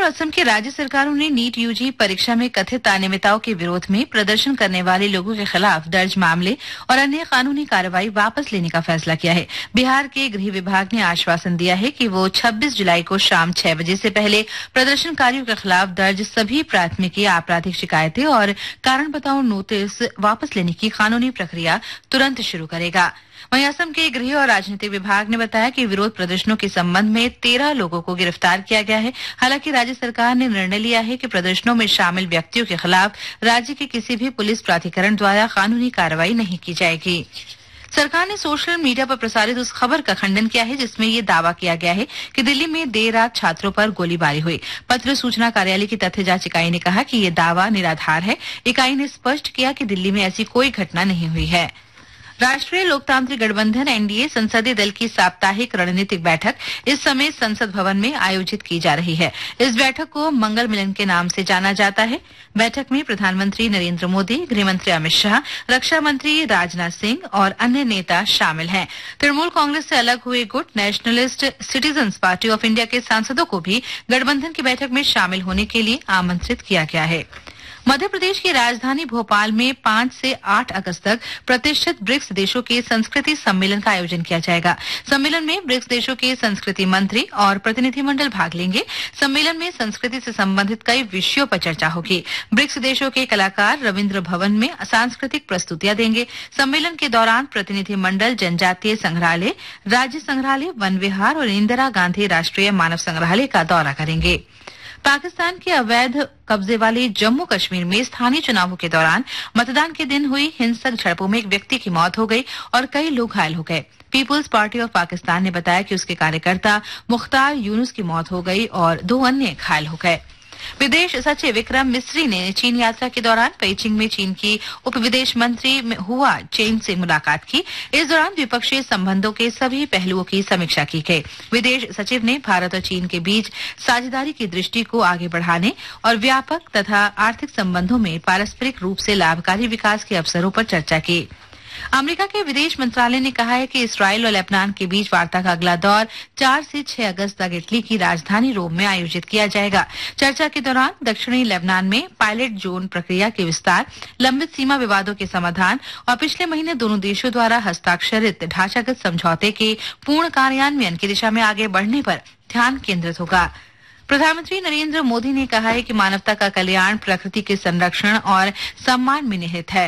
असम की राज्य सरकारों ने नीट यूजी परीक्षा में कथित अनियमितताओं के विरोध में प्रदर्शन करने वाले लोगों के खिलाफ दर्ज मामले और अन्य कानूनी कार्रवाई वापस लेने का फैसला किया है। बिहार के गृह विभाग ने आश्वासन दिया है कि वो 26 जुलाई को शाम 6 बजे से पहले प्रदर्शनकारियों के खिलाफ दर्ज सभी प्राथमिकी, आपराधिक शिकायतें और कारण बताओ नोटिस वापस लेने की कानूनी प्रक्रिया तुरंत शुरू करेगा। वहीं असम के गृह और राजनीतिक विभाग ने बताया कि विरोध प्रदर्शनों के संबंध में 13 लोगों को गिरफ्तार किया गया है। हालांकि राज्य सरकार ने निर्णय लिया है कि प्रदर्शनों में शामिल व्यक्तियों के खिलाफ राज्य के किसी भी पुलिस प्राधिकरण द्वारा कानूनी कार्रवाई नहीं की जाएगी। सरकार ने सोशल मीडिया पर प्रसारित उस खबर का खंडन किया है जिसमें ये दावा किया गया है कि दिल्ली में देर रात छात्रों पर गोलीबारी हुई। पत्र सूचना कार्यालय की तथ्य जांच इकाई ने कहा कि ये दावा निराधार है। इकाई ने स्पष्ट किया कि दिल्ली में ऐसी कोई घटना नहीं हुई है। राष्ट्रीय लोकतांत्रिक गठबंधन एनडीए संसदीय दल की साप्ताहिक रणनीतिक बैठक इस समय संसद भवन में आयोजित की जा रही है। इस बैठक को मंगल मिलन के नाम से जाना जाता है। बैठक में प्रधानमंत्री नरेंद्र मोदी, गृहमंत्री अमित शाह, रक्षा मंत्री राजनाथ सिंह और अन्य नेता शामिल हैं। तृणमूल कांग्रेस से अलग हुए गुट nationalist citizens party of India के सांसदों को भी गठबंधन की बैठक में शामिल होने के लिए आमंत्रित किया गया है। मध्य प्रदेश की राजधानी भोपाल में 5 से 8 अगस्त तक प्रतिष्ठित ब्रिक्स देशों के संस्कृति सम्मेलन का आयोजन किया जाएगा। सम्मेलन में ब्रिक्स देशों के संस्कृति मंत्री और प्रतिनिधिमंडल भाग लेंगे। सम्मेलन में संस्कृति से संबंधित कई विषयों पर चर्चा होगी। ब्रिक्स देशों के कलाकार रविन्द्र भवन में सांस्कृतिक प्रस्तुतियां देंगे। सम्मेलन के दौरान प्रतिनिधिमंडल जनजातीय संग्रहालय, राज्य संग्रहालय, वन विहार और इंदिरा गांधी राष्ट्रीय मानव संग्रहालय का दौरा करेंगे। पाकिस्तान के अवैध कब्जे वाले जम्मू कश्मीर में स्थानीय चुनावों के दौरान मतदान के दिन हुई हिंसक झड़पों में एक व्यक्ति की मौत हो गई और कई लोग घायल हो गए। पीपुल्स पार्टी ऑफ पाकिस्तान ने बताया कि उसके कार्यकर्ता मुख्तार यूनुस की मौत हो गई और 2 अन्य घायल हो गए। विदेश सचिव विक्रम मिस्री ने चीन यात्रा के दौरान पेइचिंग में चीन की उप विदेश मंत्री हुआ चेन से मुलाकात की। इस दौरान द्विपक्षीय संबंधों के सभी पहलुओं की समीक्षा की गई। विदेश सचिव ने भारत और चीन के बीच साझेदारी की दृष्टि को आगे बढ़ाने और व्यापक तथा आर्थिक संबंधों में पारस्परिक रूप से लाभकारी विकास के अवसरों पर चर्चा की। अमेरिका के विदेश मंत्रालय ने कहा है कि इसराइल और लेबनान के बीच वार्ता का अगला दौर 4 से 6 अगस्त तक इटली की राजधानी रोम में आयोजित किया जाएगा। चर्चा के दौरान दक्षिणी लेबनान में पायलट जोन प्रक्रिया के विस्तार, लंबित सीमा विवादों के समाधान और पिछले महीने दोनों देशों द्वारा हस्ताक्षरित ढांचागत समझौते के पूर्ण कार्यान्वयन की दिशा में आगे बढ़ने पर ध्यान केंद्रित होगा। प्रधानमंत्री नरेंद्र मोदी ने कहा है कि मानवता का कल्याण प्रकृति के संरक्षण और सम्मान में निहित है।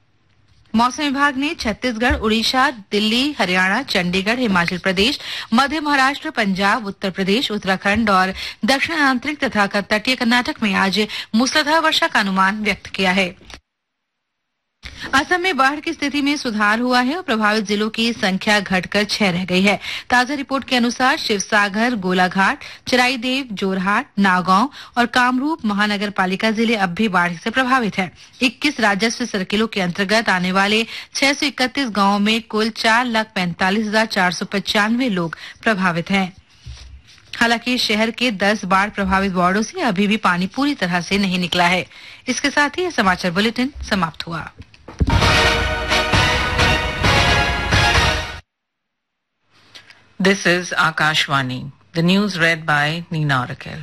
मौसम विभाग ने छत्तीसगढ़, उड़ीसा, दिल्ली, हरियाणा, चंडीगढ़, हिमाचल प्रदेश, मध्य महाराष्ट्र, पंजाब, उत्तर प्रदेश, उत्तराखंड और दक्षिण आंतरिक तथा तटीय कर्नाटक में आज मूसलाधार वर्षा का अनुमान व्यक्त किया है। असम में बाढ़ की स्थिति में सुधार हुआ है और प्रभावित जिलों की संख्या घटकर 6 रह गई है। ताजा रिपोर्ट के अनुसार शिवसागर, गोलाघाट, चराईदेव, जोरहाट, नागांव और कामरूप महानगर पालिका जिले अब भी बाढ़ से प्रभावित हैं। 21 राजस्व सर्किलों के अंतर्गत आने वाले 631 गांवों में कुल 4,45,495 लोग प्रभावित हैं। हालांकि शहर के 10 बाढ़ प्रभावित वार्डों से अभी भी पानी पूरी तरह से नहीं निकला है। इसके साथ ही यह समाचार बुलेटिन समाप्त हुआ। This is Akashvani. The news read by Neena Rakel.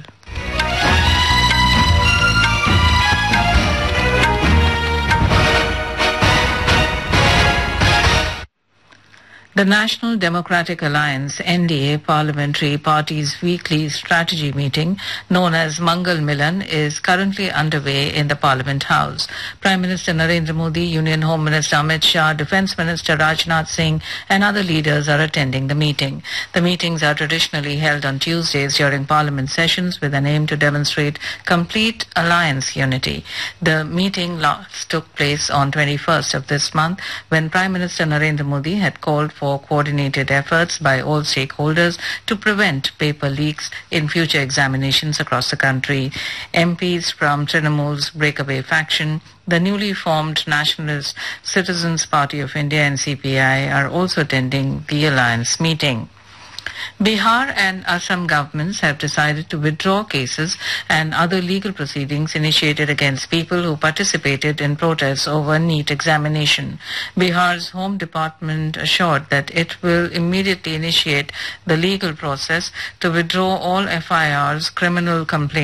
The National Democratic Alliance (NDA) Parliamentary Party's weekly strategy meeting, known as Mangal Milan, is currently underway in the Parliament House. Prime Minister Narendra Modi, Union Home Minister Amit Shah, Defence Minister Rajnath Singh and other leaders are attending the meeting. The meetings are traditionally held on Tuesdays during Parliament sessions with an aim to demonstrate complete alliance unity. The meeting last took place on 21st of this month when Prime Minister Narendra Modi had called for coordinated efforts by all stakeholders to prevent paper leaks in future examinations across the country. MPs from Trinamool's breakaway faction, the newly formed Nationalist Citizens Party of India and CPI are also attending the alliance meeting. Bihar and Assam governments have decided to withdraw cases and other legal proceedings initiated against people who participated in protests over NEET examination. Bihar's Home Department assured that it will immediately initiate the legal process to withdraw all FIRs, criminal complaints